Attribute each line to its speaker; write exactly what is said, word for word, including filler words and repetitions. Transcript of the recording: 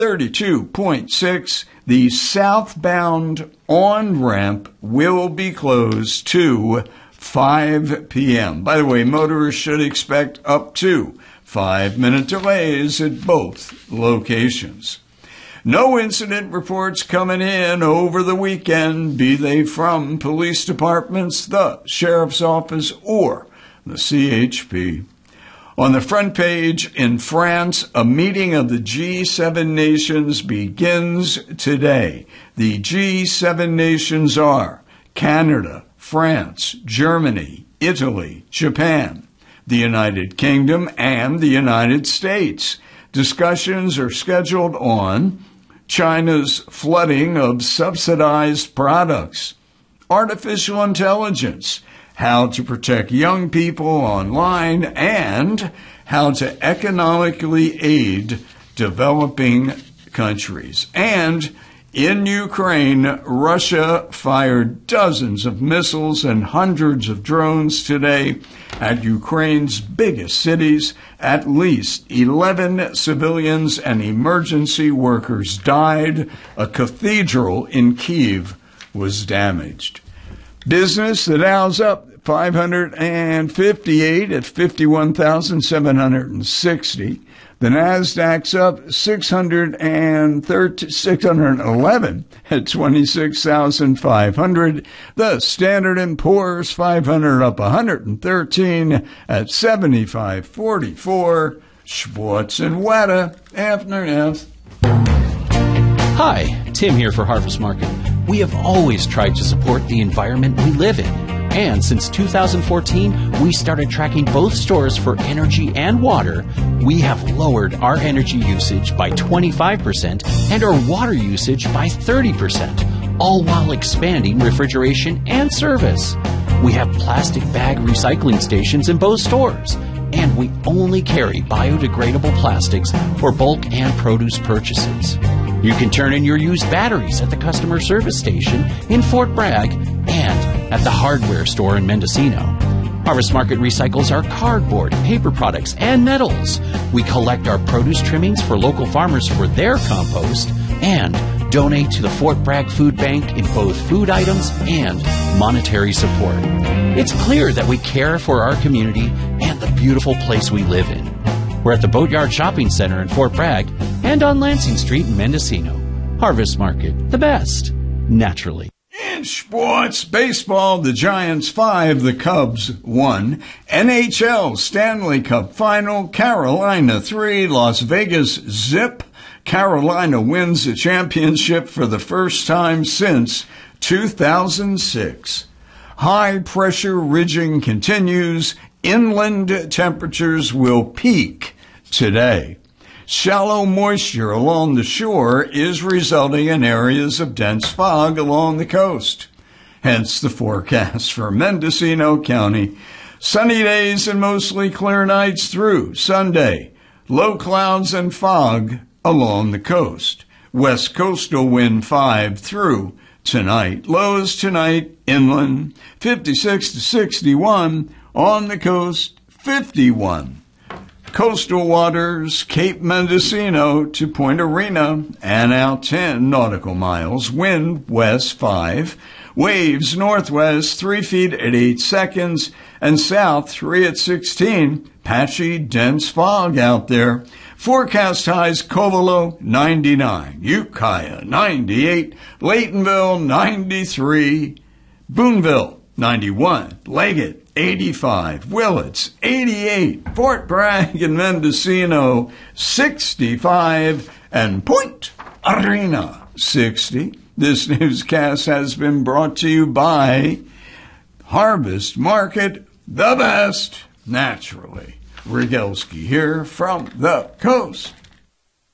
Speaker 1: thirty-two point six. The southbound on-ramp will be closed to five p.m. By the way, motorists should expect up to five-minute delays at both locations. No incident reports coming in over the weekend, be they from police departments, the sheriff's office, or the C H P. On the front page, in France, a meeting of the G seven nations begins today. The G seven nations are Canada, France, Germany, Italy, Japan, the United Kingdom, and the United States. Discussions are scheduled on China's flooding of subsidized products, artificial intelligence, how to protect young people online, and how to economically aid developing countries. And in Ukraine, Russia fired dozens of missiles and hundreds of drones today at Ukraine's biggest cities. At least eleven civilians and emergency workers died. A cathedral in Kyiv was damaged. Business, the Dow's up five hundred fifty-eight at fifty-one thousand seven hundred sixty. The Nasdaq's up six hundred eleven at twenty-six thousand five hundred. The Standard and Poor's five hundred up one hundred thirteen at seventy-five forty-four. Schwartz and Weta, afternoon.
Speaker 2: Hi, Tim here for Harvest Market. We have always tried to support the environment we live in. And since two thousand fourteen, we started tracking both stores for energy and water. We have lowered our energy usage by twenty-five percent and our water usage by thirty percent, all while expanding refrigeration and service. We have plastic bag recycling stations in both stores, and we only carry biodegradable plastics for bulk and produce purchases. You can turn in your used batteries at the customer service station in Fort Bragg and at the hardware store in Mendocino. Harvest Market recycles our cardboard, paper products, and metals. We collect our produce trimmings for local farmers for their compost and donate to the Fort Bragg Food Bank in both food items and monetary support. It's clear that we care for our community and the beautiful place we live in. We're at the Boatyard Shopping Center in Fort Bragg and on Lansing Street in Mendocino. Harvest Market, the best, naturally.
Speaker 1: In sports, baseball, the Giants five, the Cubs one. N H L Stanley Cup Final, Carolina three, Las Vegas zip. Carolina wins the championship for the first time since two thousand six. High-pressure ridging continues. Inland temperatures will peak today. Shallow moisture along the shore is resulting in areas of dense fog along the coast. Hence the forecast for Mendocino County. Sunny days and mostly clear nights through Sunday. Low clouds and fog along the coast. West coastal wind five through tonight. Lows tonight inland fifty-six to sixty-one. On the coast, fifty-one. Coastal waters, Cape Mendocino to Point Arena, and out ten nautical miles. Wind west five. Waves northwest three feet at eight seconds, and south three at sixteen. Patchy, dense fog out there. Forecast highs: Covelo ninety-nine, Ukiah ninety-eight, Laytonville ninety-three, Boonville ninety-one, Leggett eighty-five, Willits eighty-eight, Fort Bragg and Mendocino sixty-five, and Point Arena sixty. This newscast has been brought to you by Harvest Market, the best, naturally. Rygelski here from the coast.